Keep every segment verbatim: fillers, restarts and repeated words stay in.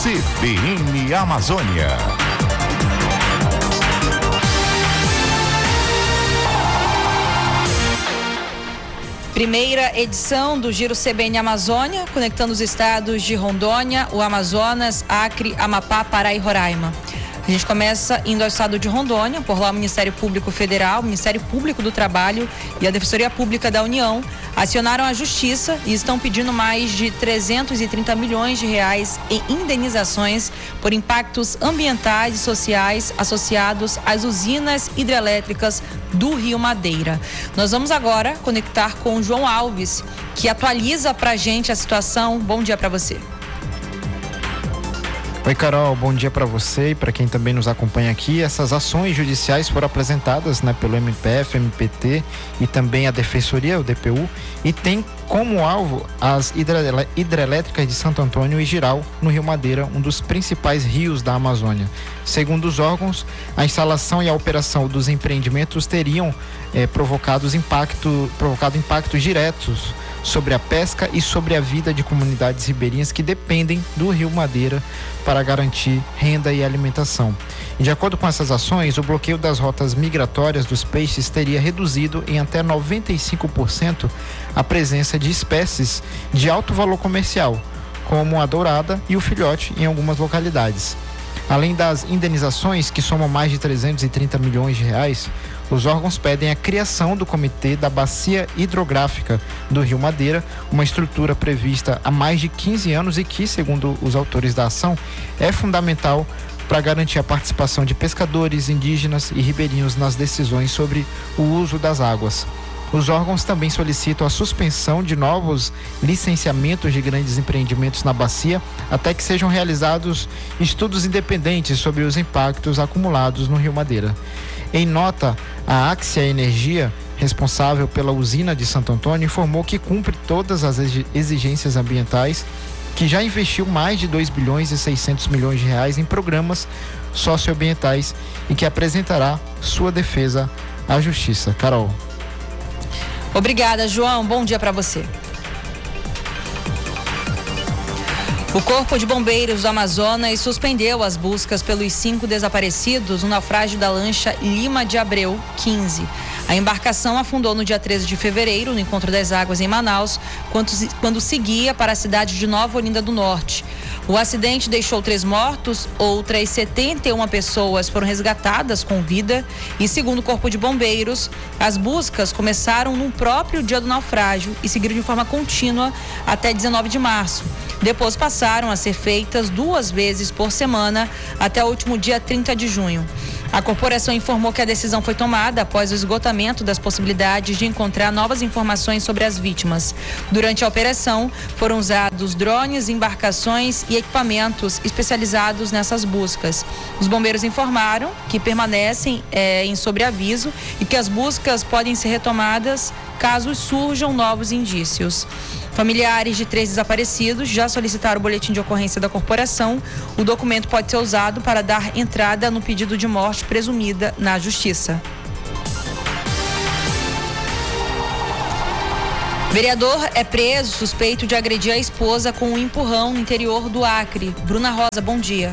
C B N Amazônia. Primeira edição do Giro C B N Amazônia, conectando os estados de Rondônia, o Amazonas, Acre, Amapá, Pará e Roraima. A gente começa indo ao estado de Rondônia, por lá o Ministério Público Federal, o Ministério Público do Trabalho e a Defensoria Pública da União acionaram a Justiça e estão pedindo mais de trezentos e trinta milhões de reais em indenizações por impactos ambientais e sociais associados às usinas hidrelétricas do Rio Madeira. Nós vamos agora conectar com o João Alves, que atualiza para a gente a situação. Bom dia para você. Oi, Carol, bom dia para você e para quem também nos acompanha aqui. Essas ações judiciais foram apresentadas, né, pelo M P F, M P T e também a Defensoria, o D P U, e tem como alvo as hidrelétricas de Santo Antônio e Jirau, no Rio Madeira, um dos principais rios da Amazônia. Segundo os órgãos, a instalação e a operação dos empreendimentos teriam eh, provocado, impacto, provocado impactos diretos sobre a pesca e sobre a vida de comunidades ribeirinhas que dependem do Rio Madeira para garantir renda e alimentação. E de acordo com essas ações, o bloqueio das rotas migratórias dos peixes teria reduzido em até noventa e cinco por cento a presença de espécies de alto valor comercial, como a dourada e o filhote em algumas localidades. Além das indenizações, que somam mais de trezentos e trinta milhões de reais, os órgãos pedem a criação do Comitê da Bacia Hidrográfica do Rio Madeira, uma estrutura prevista há mais de quinze anos e que, segundo os autores da ação, é fundamental para garantir a participação de pescadores, indígenas e ribeirinhos nas decisões sobre o uso das águas. Os órgãos também solicitam a suspensão de novos licenciamentos de grandes empreendimentos na bacia, até que sejam realizados estudos independentes sobre os impactos acumulados no Rio Madeira. Em nota, a Axia Energia, responsável pela usina de Santo Antônio, informou que cumpre todas as exigências ambientais, que já investiu mais de dois bilhões e seiscentos milhões de reais em programas socioambientais e que apresentará sua defesa à Justiça. Carol. Obrigada, João. Bom dia para você. O Corpo de Bombeiros do Amazonas suspendeu as buscas pelos cinco desaparecidos no naufrágio da lancha Lima de Abreu, quinze. A embarcação afundou no dia treze de fevereiro, no Encontro das Águas em Manaus, quando, quando seguia para a cidade de Nova Olinda do Norte. O acidente deixou três mortos, outras setenta e uma pessoas foram resgatadas com vida e, segundo o Corpo de Bombeiros, as buscas começaram no próprio dia do naufrágio e seguiram de forma contínua até dezenove de março. Depois passaram a ser feitas duas vezes por semana até o último dia trinta de junho. A corporação informou que a decisão foi tomada após o esgotamento das possibilidades de encontrar novas informações sobre as vítimas. Durante a operação, foram usados drones, embarcações e equipamentos especializados nessas buscas. Os bombeiros informaram que permanecem é, em sobreaviso e que as buscas podem ser retomadas caso surjam novos indícios. Familiares de três desaparecidos já solicitaram o boletim de ocorrência da corporação. O documento pode ser usado para dar entrada no pedido de morte presumida na Justiça. Vereador é preso suspeito de agredir a esposa com um empurrão no interior do Acre. Bruna Rosa, bom dia.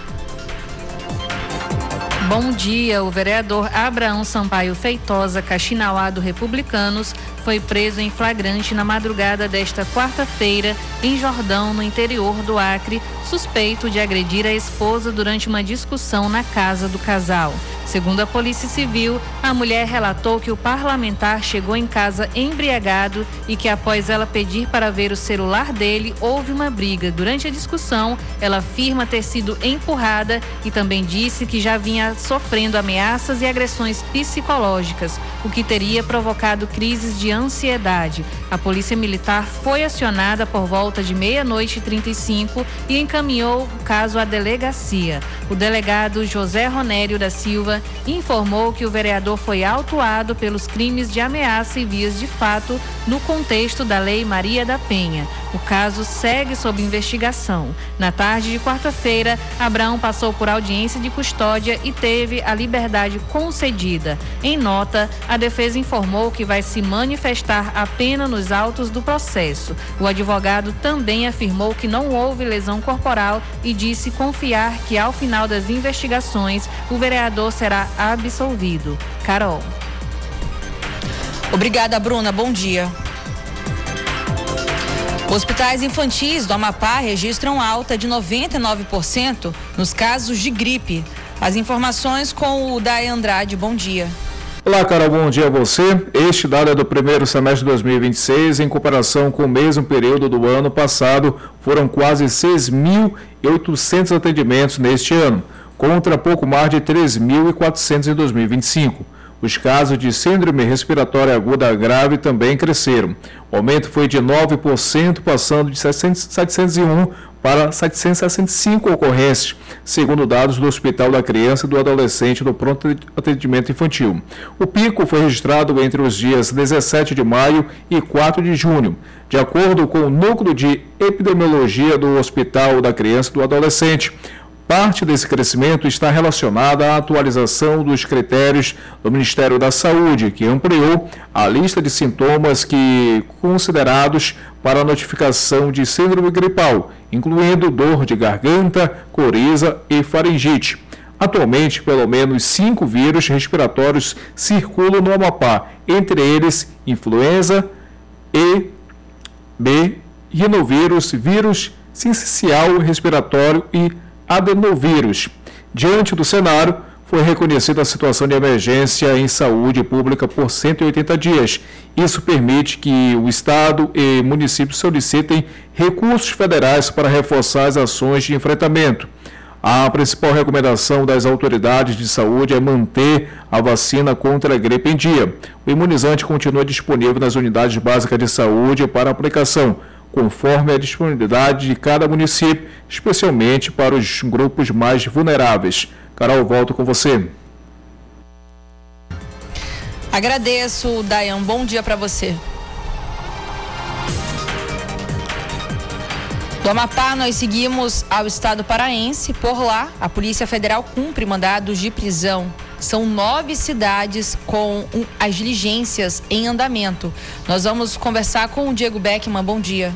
Bom dia. O vereador Abraão Sampaio Feitosa, Caxinauá do Republicanos, foi preso em flagrante na madrugada desta quarta-feira em Jordão, no interior do Acre, suspeito de agredir a esposa durante uma discussão na casa do casal. Segundo a Polícia Civil, a mulher relatou que o parlamentar chegou em casa embriagado e que, após ela pedir para ver o celular dele, houve uma briga. Durante a discussão, ela afirma ter sido empurrada e também disse que já vinha sofrendo ameaças e agressões psicológicas, o que teria provocado crises de ansiedade. A Polícia Militar foi acionada por volta de meia-noite e trinta e cinco e encaminhou o caso à delegacia. O delegado José Ronério da Silva informou que o vereador foi autuado pelos crimes de ameaça e vias de fato no contexto da Lei Maria da Penha. O caso segue sob investigação. Na tarde de quarta-feira, Abraão passou por audiência de custódia e teve a liberdade concedida. Em nota, a a defesa informou que vai se manifestar apenas nos autos do processo. O advogado também afirmou que não houve lesão corporal e disse confiar que, ao final das investigações, o vereador será absolvido. Carol. Obrigada, Bruna. Bom dia. Hospitais infantis do Amapá registram alta de noventa e nove por cento nos casos de gripe. As informações com o Day Andrade. Bom dia. Olá, Carol, bom dia a você. Este dado é do primeiro semestre de dois mil e vinte e seis. Em comparação com o mesmo período do ano passado, foram quase seis mil e oitocentos atendimentos neste ano, contra pouco mais de três mil e quatrocentos em dois mil e vinte e cinco. Os casos de síndrome respiratória aguda grave também cresceram. O aumento foi de nove por cento, passando de setecentos e um para setecentos e sessenta e cinco ocorrências, segundo dados do Hospital da Criança e do Adolescente do Pronto Atendimento Infantil. O pico foi registrado entre os dias dezessete de maio e quatro de junho. De acordo com o Núcleo de Epidemiologia do Hospital da Criança e do Adolescente, parte desse crescimento está relacionada à atualização dos critérios do Ministério da Saúde, que ampliou a lista de sintomas que considerados para a notificação de síndrome gripal, incluindo dor de garganta, coriza e faringite. Atualmente, pelo menos cinco vírus respiratórios circulam no Amapá, entre eles influenza, E, B, rinovírus, vírus sincicial respiratório e adenovírus. Diante do cenário, foi reconhecida a situação de emergência em saúde pública por cento e oitenta dias. Isso permite que o Estado e municípios solicitem recursos federais para reforçar as ações de enfrentamento. A principal recomendação das autoridades de saúde é manter a vacina contra a gripe em dia. O imunizante continua disponível nas unidades básicas de saúde para aplicação, conforme a disponibilidade de cada município, especialmente para os grupos mais vulneráveis. Carol, volto com você. Agradeço, Dayan. Bom dia para você. Do Amapá, nós seguimos ao estado paraense. Por lá, a Polícia Federal cumpre mandados de prisão. São nove cidades com um, as diligências em andamento. Nós vamos conversar com o Diego Beckman. Bom dia.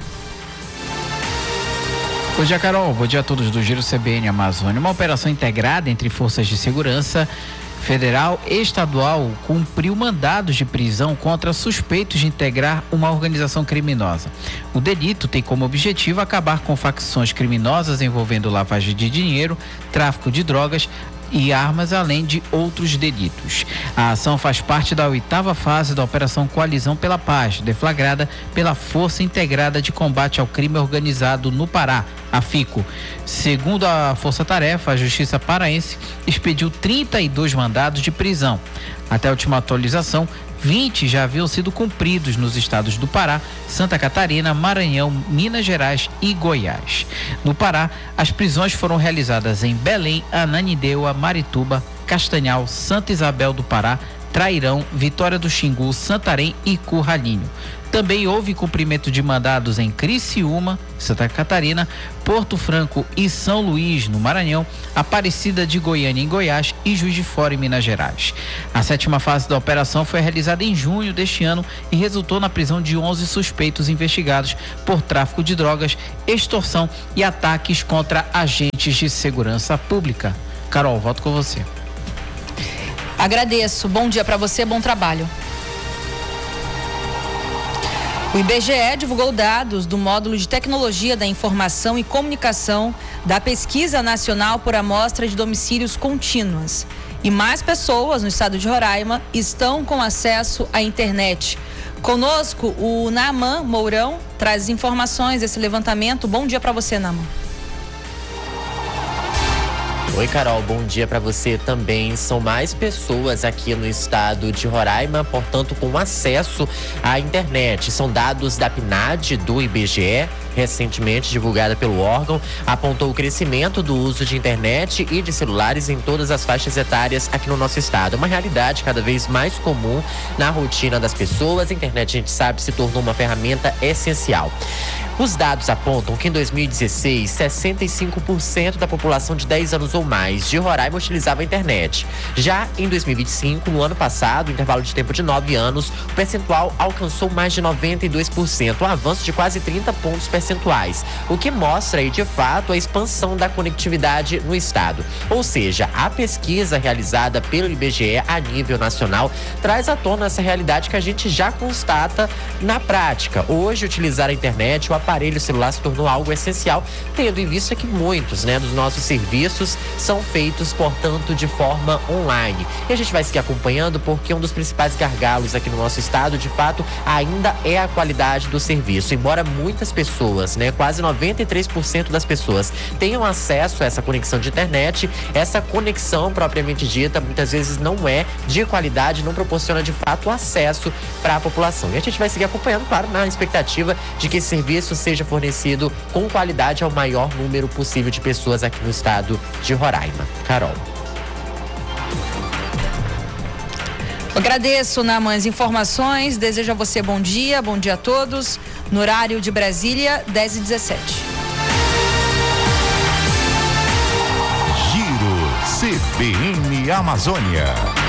Bom dia, Carol. Bom dia a todos do Giro C B N Amazônia. Uma operação integrada entre forças de segurança federal e estadual cumpriu mandados de prisão contra suspeitos de integrar uma organização criminosa. O delito tem como objetivo acabar com facções criminosas envolvendo lavagem de dinheiro, tráfico de drogas e armas, além de outros delitos. A ação faz parte da oitava fase da Operação Coalizão pela Paz, deflagrada pela Força Integrada de Combate ao Crime Organizado no Pará, a FICO. Segundo a Força Tarefa, a Justiça Paraense expediu trinta e dois mandados de prisão. Até a última atualização, vinte já haviam sido cumpridos nos estados do Pará, Santa Catarina, Maranhão, Minas Gerais e Goiás. No Pará, as prisões foram realizadas em Belém, Ananindeua, Marituba, Castanhal, Santa Isabel do Pará, Trairão, Vitória do Xingu, Santarém e Curralinho. Também houve cumprimento de mandados em Criciúma, Santa Catarina, Porto Franco e São Luís, no Maranhão, Aparecida de Goiânia, em Goiás e Juiz de Fora, em Minas Gerais. A sétima fase da operação foi realizada em junho deste ano e resultou na prisão de onze suspeitos investigados por tráfico de drogas, extorsão e ataques contra agentes de segurança pública. Carol, volto com você. Agradeço. Bom dia para você, bom trabalho. O I B G E divulgou dados do módulo de Tecnologia da Informação e Comunicação da Pesquisa Nacional por Amostra de Domicílios Contínuas. E mais pessoas no estado de Roraima estão com acesso à internet. Conosco, o Naaman Mourão traz informações desse levantamento. Bom dia para você, Naaman. Oi, Carol, bom dia para você também. São mais pessoas aqui no estado de Roraima, portanto, com acesso à internet. São dados da P N A D do I B G E, recentemente divulgada pelo órgão, apontou o crescimento do uso de internet e de celulares em todas as faixas etárias aqui no nosso estado. Uma realidade cada vez mais comum na rotina das pessoas. A internet, a gente sabe, se tornou uma ferramenta essencial. Os dados apontam que em dois mil e dezesseis, sessenta e cinco por cento da população de dez anos ou mais de Roraima utilizava a internet. Já em dois mil e vinte e cinco, no ano passado, intervalo de tempo de nove anos, o percentual alcançou mais de noventa e dois por cento, um avanço de quase trinta pontos percentuais, o que mostra aí de fato a expansão da conectividade no estado. Ou seja, a pesquisa realizada pelo I B G E a nível nacional traz à tona essa realidade que a gente já constata na prática. Hoje, utilizar a internet, o aparelho celular se tornou algo essencial, tendo em vista que muitos, né, dos nossos serviços são feitos, portanto, de forma online. E a gente vai seguir acompanhando porque um dos principais gargalos aqui no nosso estado, de fato, ainda é a qualidade do serviço. Embora muitas pessoas, né, quase noventa e três por cento das pessoas tenham acesso a essa conexão de internet, essa conexão propriamente dita muitas vezes não é de qualidade, não proporciona de fato acesso para a população. E a gente vai seguir acompanhando, claro, na expectativa de que esse serviço seja fornecido com qualidade ao maior número possível de pessoas aqui no estado de Roraima. Carol. Agradeço, Naman, as informações. Desejo a você bom dia, bom dia a todos. No horário de Brasília, dez e dezessete. Giro C B N Amazônia.